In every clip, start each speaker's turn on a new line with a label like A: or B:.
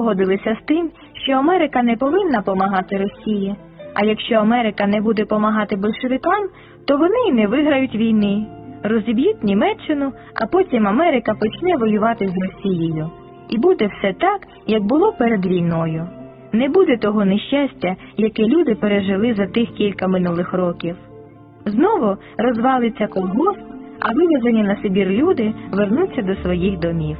A: погодилися з тим, що Америка не повинна помагати Росії, а якщо Америка не буде помагати большевикам, то вони й не виграють війни, розіб'ють Німеччину, а потім Америка почне воювати з Росією. І буде все так, як було перед війною. Не буде того нещастя, яке люди пережили за тих кілька минулих років. Знову розвалиться колгосп, а вивезені на Сибір люди вернуться до своїх домів.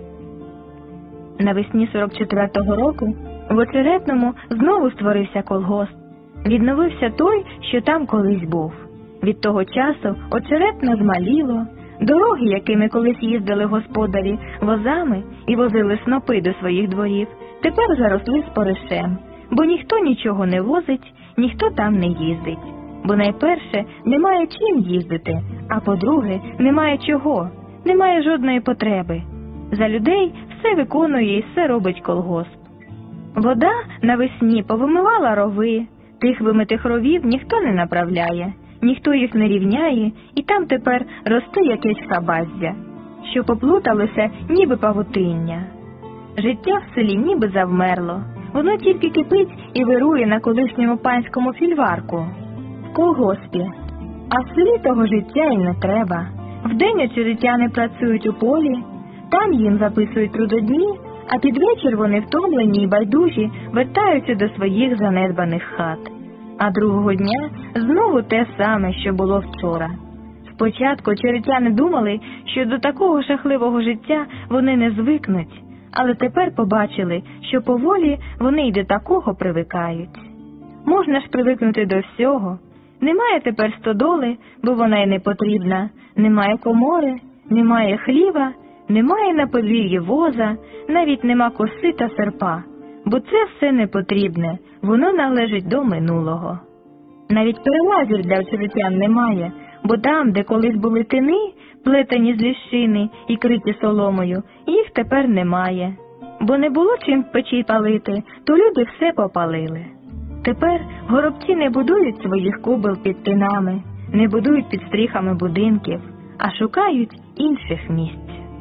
A: Навесні 44-го року в Очеретному знову створився колгосп. Відновився той, що там колись був. Від того часу Очеретне змаліло, дороги, якими колись їздили господарі возами і возили снопи до своїх дворів, тепер заросли споришем, бо ніхто нічого не возить, ніхто там не їздить. Бо найперше, немає чим їздити, а по-друге, немає чого, немає жодної потреби. За людей все виконує і все робить колгосп. Вода навесні повимивала рови, тих вимитих ровів ніхто не направляє, ніхто їх не рівняє, і там тепер росте якесь хабаздя, що поплуталося ніби павутиння. Життя в селі ніби завмерло, воно тільки кипить і вирує на колишньому панському фільварку, в колгоспі. А в селі того життя й не треба. Вдень очеретяни працюють у полі, там їм записують трудодні, а під вечір вони втомлені й байдужі вертаються до своїх занедбаних хат. А другого дня знову те саме, що було вчора. Спочатку очеретяни думали, що до такого жахливого життя вони не звикнуть, але тепер побачили, що поволі вони й до такого привикають. Можна ж привикнути до всього. Немає тепер стодоли, бо вона й не потрібна, немає комори, немає хліва, немає на подвір'ї воза, навіть нема коси та серпа, бо це все не потрібне, воно належить до минулого. Навіть перелазів для очеретян немає, бо там, де колись були тини, плетені з ліщини і криті соломою, їх тепер немає. Бо не було чим в печі палити, то люди все попалили. Тепер горобці не будують своїх кубел під тинами, не будують під стріхами будинків, а шукають інших місць.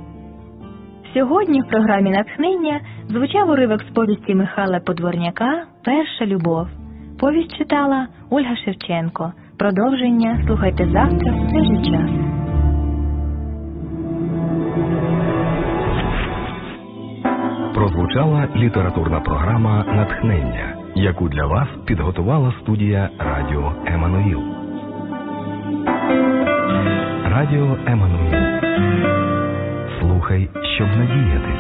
A: Сьогодні в програмі «Натхнення» звучав уривок з повісті Михайла Подворняка «Перша любов». Повість читала Ольга Шевченко. Продовження слухайте завтра в цей же час.
B: Прозвучала літературна програма «Натхнення», яку для вас підготувала студія Радіо Еммануїл. Радіо Еммануїл. Слухай, щоб надіятись.